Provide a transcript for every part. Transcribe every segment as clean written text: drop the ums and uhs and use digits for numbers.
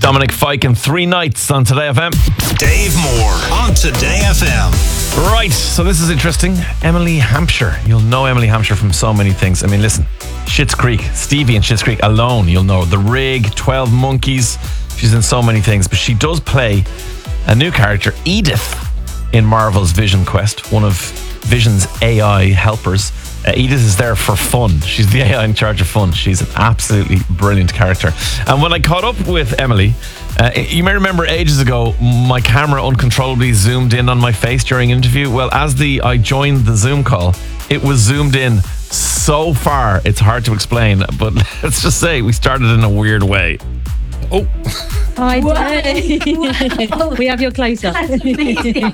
Dominic Fike and 3 Nights on Today FM. Dave Moore on Today FM. Right, so this is interesting. Emily Hampshire. You'll know Emily Hampshire from so many things. I mean, listen, Schitt's Creek, Stevie and Schitt's Creek alone, you'll know. The Rig, 12 Monkeys. She's in so many things, but she does play a new character, Edith, in Marvel's Vision Quest, one of Vision's AI helpers. Edith is there for fun. She's the AI in charge of fun. She's an absolutely brilliant character. And when I caught up with Emily, you may remember ages ago, my camera uncontrollably zoomed in on my face during an interview. Well, as I joined the Zoom call, it was zoomed in so far, it's hard to explain. But let's just say we started in a weird way. Oh. Hi, Dave. We have your close-up. That's amazing.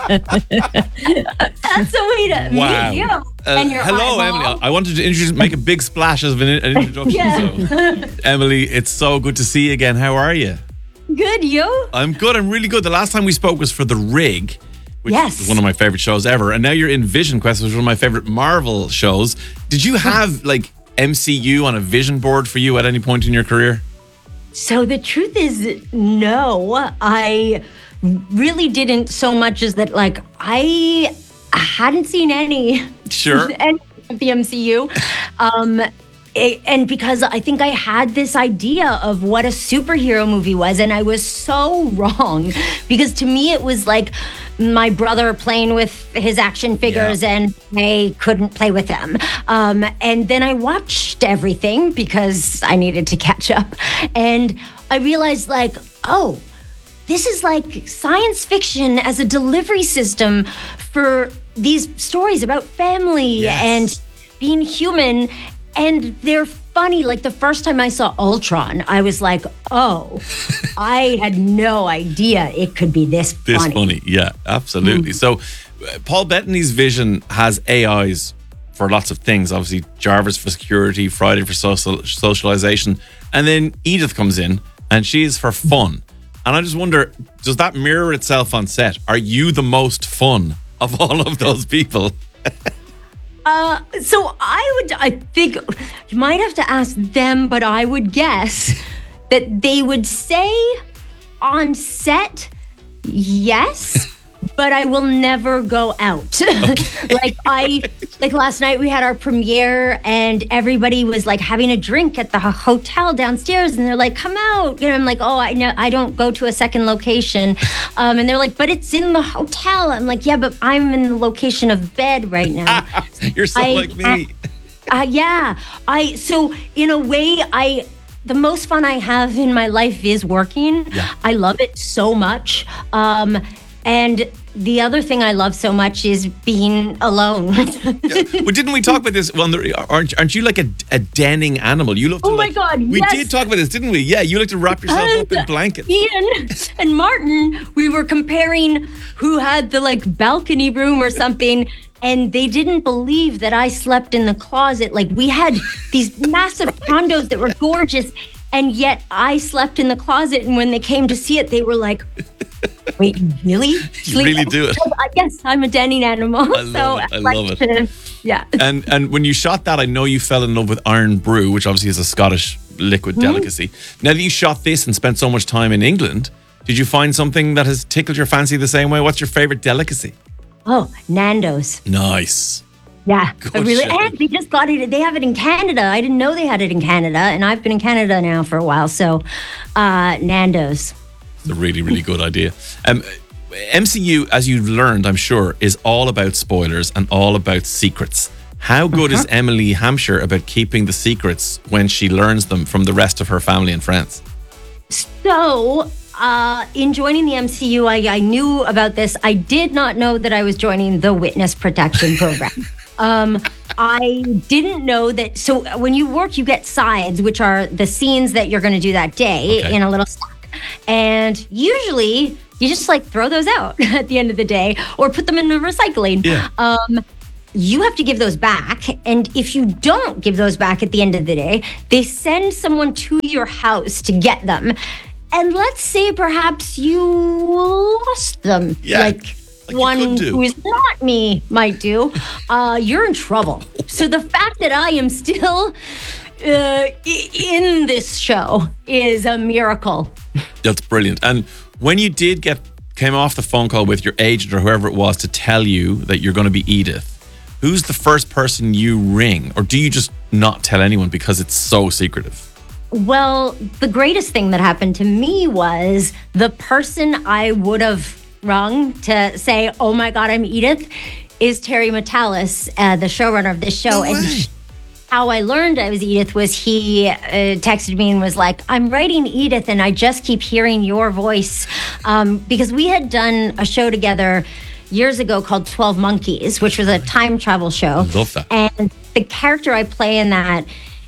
That's a way to meet you. And your hello, eyeball. Emily. I wanted to make a big splash as an introduction. Yeah. So, Emily, it's so good to see you again. How are you? Good, you? I'm good. I'm really good. The last time we spoke was for The Rig, which Yes. is one of my favorite shows ever. And now you're in Vision Quest, which is one of my favorite Marvel shows. Did you have like MCU on a vision board for you at any point in your career? So the truth is, no, I really didn't so much as that, like, I hadn't seen any Sure. any of the MCU. And because I think I had this idea of what a superhero movie was, and I was so wrong, because to me it was like my brother playing with his action figures and I couldn't play with them. And then I watched everything because I needed to catch up. And I realized, like, oh, this is like science fiction as a delivery system for these stories about family and being human. And they're funny. Like the first time I saw Ultron, I was like, oh, I had no idea it could be this funny. This funny, yeah, absolutely. So, Paul Bettany's Vision has AIs for lots of things. Obviously, Jarvis for security, Friday for socialization, and then Edith comes in, and she's for fun. And I just wonder, does that mirror itself on set? Are you the most fun of all of those people? So I think you might have to ask them, but I would guess that they would say on set, yes, but I will never go out. Like last night we had our premiere and everybody was like having a drink at the hotel downstairs and they're like, come out. You know, I'm like, oh, I don't go to a second location. And they're like, but it's in the hotel. I'm like, yeah, but I'm in the location of bed right now. You're so like me. So in a way, the most fun I have in my life is working. Yeah. I love it so much. And the other thing I love so much is being alone. Well, didn't we talk about this? Well, aren't you like a denning animal? You love to, Oh my God, We yes. did talk about this, didn't we? Yeah, you like to wrap yourself up in blankets. Ian and Martin, we were comparing who had the like balcony room or something. And they didn't believe that I slept in the closet. Like we had these massive condos that were gorgeous. And yet I slept in the closet. And when they came to see it, they were like, wait, really? You really do it. Yes, I'm a denning animal. I love it. Yeah. And when you shot that, I know you fell in love with Iron Brew, which obviously is a Scottish liquid delicacy. Now that you shot this and spent so much time in England, did you find something that has tickled your fancy the same way? What's your favorite delicacy? Oh, Nando's. Nice. Yeah, Good really. shit. And they just got it. They have it in Canada. I didn't know they had it in Canada, and I've been in Canada now for a while. So, Nando's. It's a really, really good idea. MCU, as you've learned, I'm sure, is all about spoilers and all about secrets. How good is Emily Hampshire about keeping the secrets when she learns them from the rest of her family and friends? So, in joining the MCU, I knew about this. I did not know that I was joining the Witness Protection Program. I didn't know that. So when you work, you get sides, which are the scenes that you're going to do that day in a little stack. And usually you just like throw those out at the end of the day or put them in the recycling. Yeah. You have to give those back. And if you don't give those back at the end of the day, they send someone to your house to get them. And let's say perhaps you lost them. Yeah. Like one who is not me might do. You're in trouble. So the fact that I am still in this show is a miracle. That's brilliant. And when you came off the phone call with your agent or whoever it was to tell you that you're going to be Edith, who's the first person you ring? Or do you just not tell anyone because it's so secretive? Well, the greatest thing that happened to me was the person I would have rung to say, oh my God, I'm Edith, is Terry Matalas, the showrunner of this show. And how I learned I was Edith was he texted me and was like, I'm writing Edith and I just keep hearing your voice. Because we had done a show together years ago called 12 Monkeys, which was a time travel show. Love that. And the character I play in that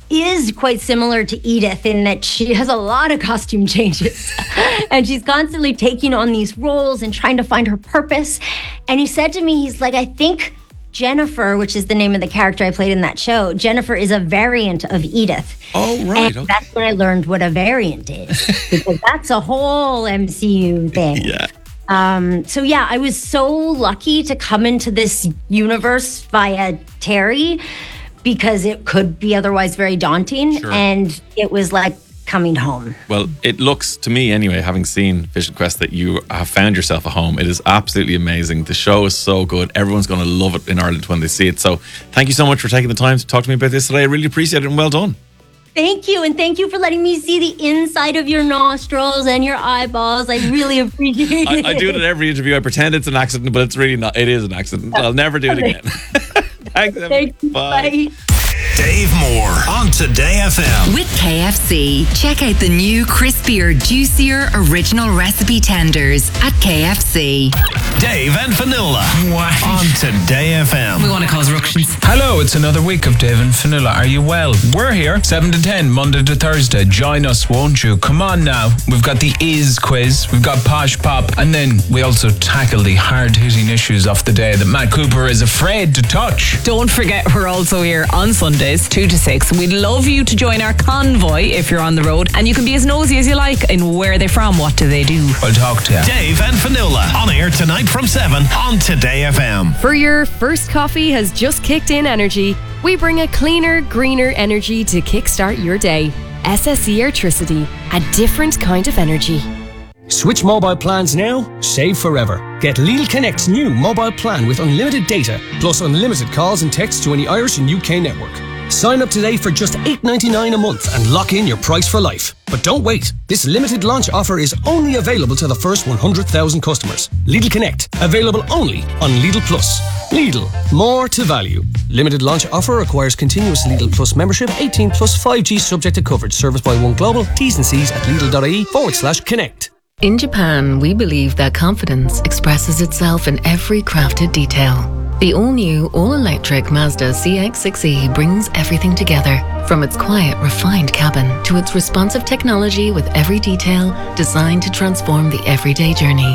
is quite similar to Edith in that she has a lot of costume changes and she's constantly taking on these roles and trying to find her purpose. And he said to me, he's like, I think Jennifer, which is the name of the character I played in that show, Jennifer is a variant of Edith. Oh, right. And that's when I learned what a variant is, because that's a whole MCU thing. Yeah. So yeah, I was so lucky to come into this universe via Terry, because it could be otherwise very daunting. Sure. And it was like coming home. Well, it looks to me anyway, having seen Vision Quest, that you have found yourself a home. It is absolutely amazing. The show is so good. Everyone's going to love it in Ireland when they see it. So thank you so much for taking the time to talk to me about this today. I really appreciate it and well done. Thank you. And thank you for letting me see the inside of your nostrils and your eyeballs. I really appreciate it. I do it in every interview. I pretend it's an accident, but it's really not. It is an accident. I'll never do it again. Thanks, Emma. Thank you. Bye. Dave Moore on Today FM. With KFC, check out the new crispier, juicier original recipe tenders at KFC. Dave and Vanilla on Today FM. We want to cause ructions. Hello, it's another week of Dave and Vanilla. Are you well? We're here 7 to 10, Monday to Thursday. Join us, won't you? Come on now. We've got the Is quiz, we've got Posh Pop, and then we also tackle the hard-hitting issues of the day that Matt Cooper is afraid to touch. Don't forget, we're also here on Sundays, 2 to 6. We'd love you to join our convoy if you're on the road, and you can be as nosy as you like in where they're from, what do they do. I'll talk to you. Dave and Vanilla on air tonight from 7 on Today FM. For your first coffee has just kicked in energy, we bring a cleaner, greener energy to kickstart your day. SSE Airtricity, a different kind of energy. Switch mobile plans now, save forever. Get Lidl Connect's new mobile plan with unlimited data, plus unlimited calls and texts to any Irish and UK network. Sign up today for just $8.99 a month and lock in your price for life. But don't wait. This limited launch offer is only available to the first 100,000 customers. Lidl Connect, available only on Lidl Plus. Lidl, more to value. Limited launch offer requires continuous Lidl Plus membership, 18 plus 5G subject to coverage. Service by One Global. T's and C's at Lidl.ie/connect. In Japan, we believe that confidence expresses itself in every crafted detail. The all-new, all-electric Mazda CX-6e brings everything together, from its quiet, refined cabin to its responsive technology with every detail designed to transform the everyday journey.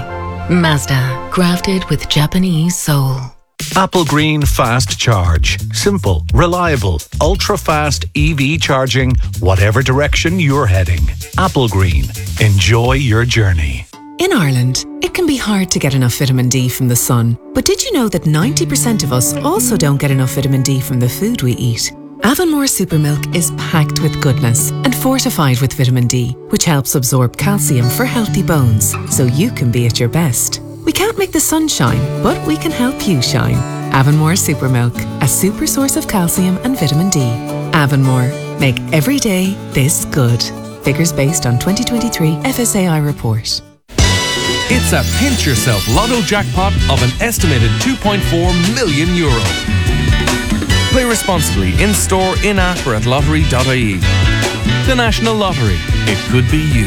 Mazda, crafted with Japanese soul. Apple Green Fast Charge. Simple, reliable, ultra-fast EV charging, whatever direction you're heading. Apple Green. Enjoy your journey. In Ireland, it can be hard to get enough vitamin D from the sun. But did you know that 90% of us also don't get enough vitamin D from the food we eat? Avonmore Supermilk is packed with goodness and fortified with vitamin D, which helps absorb calcium for healthy bones, so you can be at your best. We can't make the sun shine, but we can help you shine. Avonmore Supermilk, a super source of calcium and vitamin D. Avonmore, make every day this good. Figures based on 2023 FSAI report. It's a pinch yourself lotto jackpot of an estimated €2.4 million. Play responsibly in store, in app, or at lottery.ie. The National Lottery. It could be you.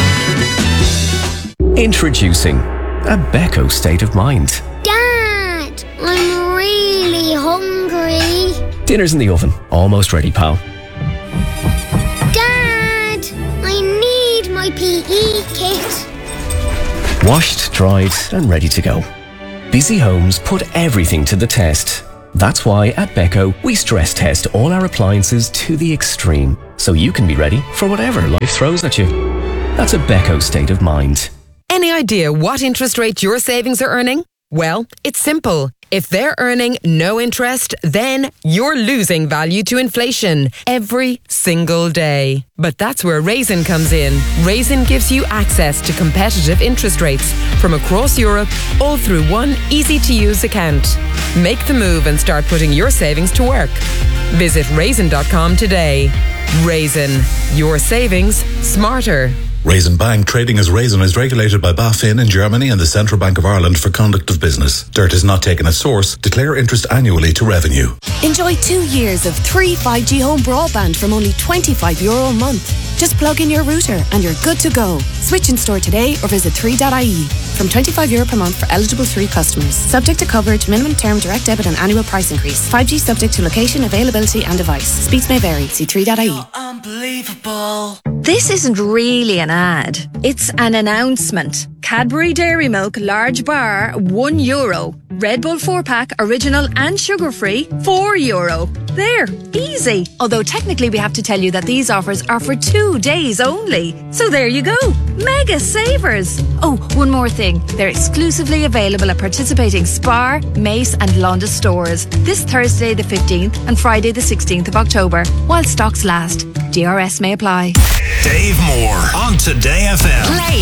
Introducing a Beko state of mind. Dad, I'm really hungry. Dinner's in the oven, almost ready, pal. Dad, I need my PE kit. Washed, dried, and ready to go. Busy homes put everything to the test. That's why at Beko, we stress test all our appliances to the extreme, so you can be ready for whatever life throws at you. That's a Beko state of mind. Any idea what interest rate your savings are earning? Well, it's simple. If they're earning no interest, then you're losing value to inflation every single day. But that's where Raisin comes in. Raisin gives you access to competitive interest rates from across Europe, all through one easy-to-use account. Make the move and start putting your savings to work. Visit raisin.com today. Raisin, your savings smarter. Raisin Bank trading as Raisin is regulated by BaFin in Germany and the Central Bank of Ireland for conduct of business. Dirt is not taken as source. Declare interest annually to revenue. Enjoy 2 years of 3 5G home broadband from only €25 a month. Just plug in your router and you're good to go. Switch in store today or visit 3.ie. From €25 per month for eligible 3 customers. Subject to coverage, minimum term, direct debit and annual price increase. 5G subject to location, availability and device. Speeds may vary. See 3.ie. Unbelievable. This isn't really an ad. It's an announcement. Cadbury Dairy Milk large bar, €1. Red Bull 4-pack, original and sugar-free, €4. There, easy. Although technically we have to tell you that these offers are for 2 days only. So there you go. Mega savers. Oh, one more thing. They're exclusively available at participating Spar, Mace and Londis stores this Thursday the 15th and Friday the 16th of October, while stocks last. DRS may apply. Dave Moore on Today FM.